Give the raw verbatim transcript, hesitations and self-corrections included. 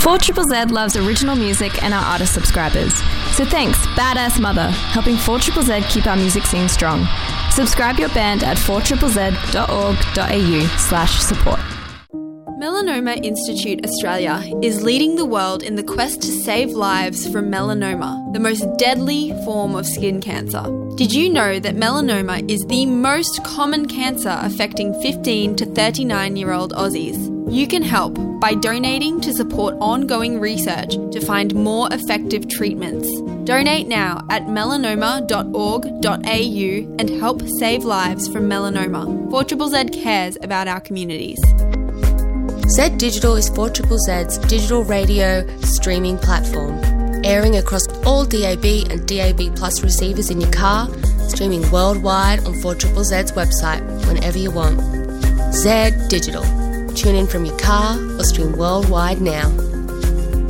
four Z Z Z loves original music and our artist subscribers. So thanks, Badass Mother, helping four Z Z Z keep our music scene strong. Subscribe your band at four z z z dot org dot a u slash support. Melanoma Institute Australia is leading the world in the quest to save lives from melanoma, the most deadly form of skin cancer. Did you know that melanoma is the most common cancer affecting fifteen to thirty-nine-year-old Aussies? You can help by donating to support ongoing research to find more effective treatments. Donate now at melanoma dot org dot a u and help save lives from melanoma. four Z Z Z cares about our communities. Z Digital is four Z Z Z's digital radio streaming platform, airing across all D A B and D A B Plus receivers in your car, streaming worldwide on four Z Z Z's website whenever you want. Z Digital. Tune in from your car or stream worldwide now.